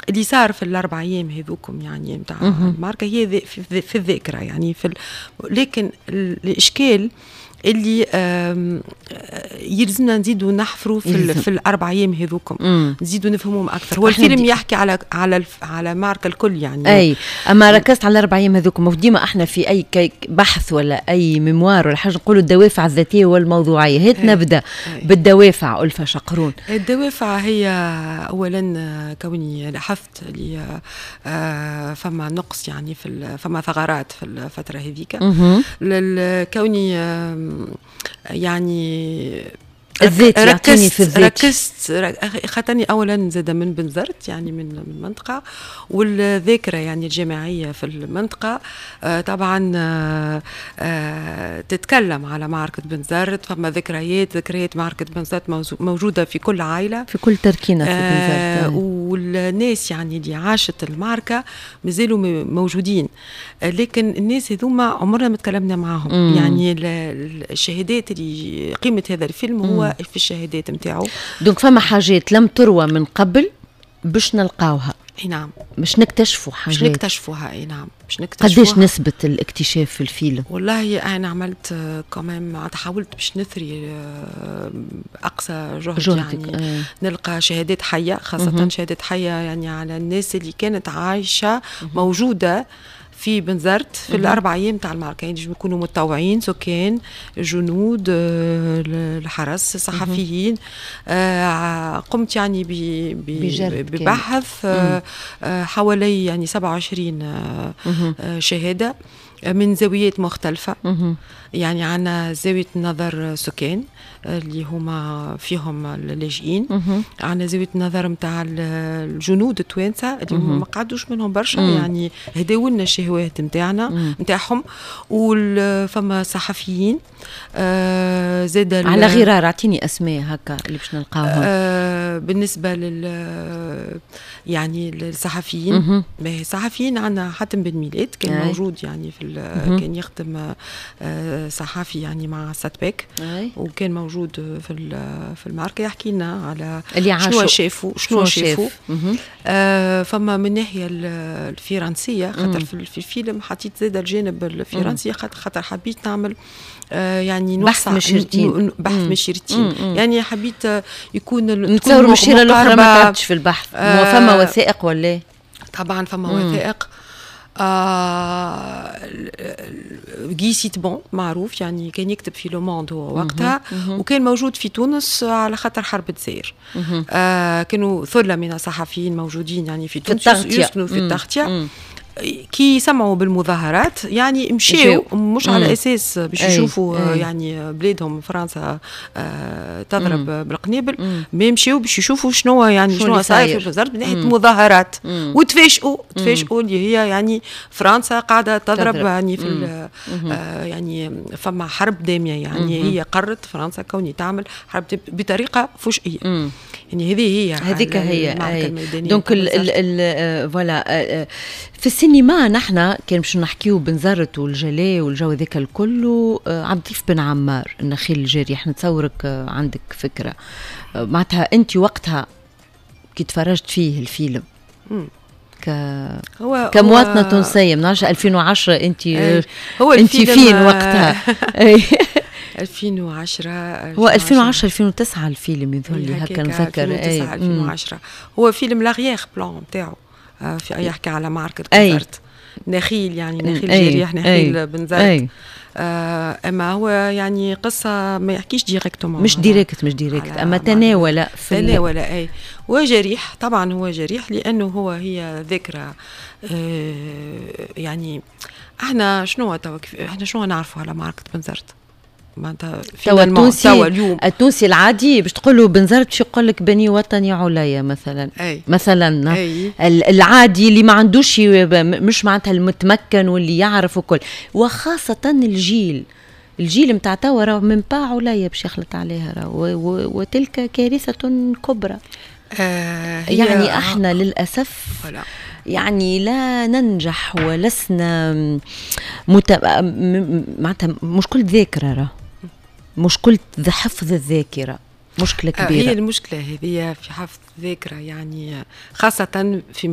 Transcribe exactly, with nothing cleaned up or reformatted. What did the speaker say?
اللي صار في الأربع أيام هذوكم يعني متاع الماركة هي في, في الذاكرة يعني في ال... لكن الإشكال اللي يلزمنا نزيدوا نحفروا في ال... في الأربع أيام هذوكم نزيدوا نفهمهم أكثر. هو الفيلم دي... يحكي على على الف... على ماركة الكل يعني. أي أما ركزت على الأربع أيام هذوكم. وديما إحنا في أي بحث ولا أي ميموار ولا حاجة نقولوا الدوافع الذاتية والموضوعية. هيت أي. نبدأ أي. بالدوافع ألفة شقرون. الدوافع هي أولا كوني لاحظت لي فما نقص يعني في فما ثغرات في الفترة هذيك كوني يعني الذات يعطيني في الذات. ركزت خاطرني اولا زاد من بنزرت يعني من من المنطقه والذاكره يعني الجماعيه في المنطقه آه طبعا آه آه تتكلم على معركه بنزرت. فما ذكريات ذكريات معركه بنزرت موجوده في كل عائله في كل تركينه في بنزرت. آه والناس يعني اللي عاشت المعركه مازالوا موجودين آه لكن الناس هذوما عمرنا ما تكلمنا معاهم. مم. يعني الشهادات اللي قيمه هذا الفيلم هو في الشهادات متاعو. دونك فما حاجات لم تروى من قبل باش نلقاوها. اي نعم. باش نكتشفوا حاجات. باش نكتشفوها. اي نعم. باش نكتشفوها. قديش نسبة الاكتشاف في الفيلم؟ والله انا عملت كمان حاولت باش نثري اقصى جهد يعني آه. نلقى شهادات حية خاصة م-م. شهادات حية يعني على الناس اللي كانت عايشة م-م. موجودة في بنزرت في الأربع أيام تاع المعركة. يعني يكونوا متطوعين سكان جنود الحرس صحفيين. آه قمت يعني ببحث آه حوالي يعني سبعة وعشرين آه شهادة من زاويات مختلفة. يعني عنا زاوية نظر سكان اللي هما فيهم اللاجئين. عنا زاوية نظر متاع الجنود التوانسة اللي هما ما قعدوش منهم برشا يعني هداولنا الشهوات متاعنا متاعهم. وفما صحفيين آه زاد على غرار. اعطيني اسماء هكا اللي باش نلقاوهم. آه بالنسبة لل يعني الصحفيين صحفيين عنا حاتم بن ميلاد كان أي. موجود يعني في كان يخدم آه صحافي يعني مع ساتباك وكان موجود في في المعركه يحكي لنا على شنو شافوا شنو شافوا. آه فما من الناحيه الفرنسيه خاطر في الفيلم حطيت زاد الجانب الفرنسي خاطر خاطر حبيت نعمل آه يعني بحث مشيرتين بحث مشيرتين يعني حبيت يكون نتصور مشيره الاخرى ما تعبتش في البحث. آه فما وثائق ولا طبعا فما مم. وثائق. آه جي سيتبون معروف يعني كان يكتب في لوموند هو وقتها مه. وكان موجود في تونس على خاطر حرب الجزائر. آه كانوا ثلة من الصحفيين موجودين يعني في تونس يسكنوا في التغطية كي سمعوا بالمظاهرات يعني مشيوا مش على اساس باش يشوفوا يعني بلادهم فرنسا آه تضرب مم. بالقنابل ما مشيوا باش يشوفوا شنو يعني شنو صاير في البلاد من ناحيه مظاهرات وتفاجئوا تفاجئوا اللي هي يعني فرنسا قاعده تضرب, تضرب. يعني في آه يعني فما حرب داميه يعني مم. هي قررت فرنسا كوني تعمل حرب بطريقه فجئيه. مم. يعني هذه هي هذيك هي دونك فوالا في السينما نحن كان باش نحكيو بنزرت والجلاء والجو ذاك الكل. عبد اللطيف بن عمار النخيل الجارح نتصورك عندك فكره معناتها انت وقتها كي تفرجت فيه الفيلم ك هو كمواطنه هو تونسيه من ألفين وعشرة انت هو انت فين وقتها؟ ألفين وعشرة هو ألفين وعشرة ألفين وتسعة الفيلم يظهر لي هكا نذكر. ألفين وعشرة هو فيلم لاغيير بلان تاعو في يحكي على معركة بنزرت. نخيل يعني نخيل جريح نخيل بنزرت. آه اما هو يعني قصه ما يحكيش ديريكتومون مش ديريكت مش ديريكت اما تناول في تناول اي وجريح طبعا هو جريح لانه هو هي ذكرى. آه يعني احنا شنو احنا شنو نعرفوا على معركة بنزرت معناتها التونسي اليوم التونسي العادي باش تقول له بنزرت باش يقول لك بني وطني عليا مثلا. أي. مثلا أي. العادي اللي ما عندوش مش معناتها المتمكن واللي يعرف وكل وخاصه الجيل الجيل متاع توا راه من با عليا باش يخلط عليها راه وتلك كارثه كبرى. آه يعني احنا للاسف ولا. يعني لا ننجح ولسنا مت... معناتها مشكلة ذاكرة راه مشكلة حفظ الذاكرة مشكلة كبيرة. هي المشكلة هذه في حفظ الذاكرة يعني خاصة في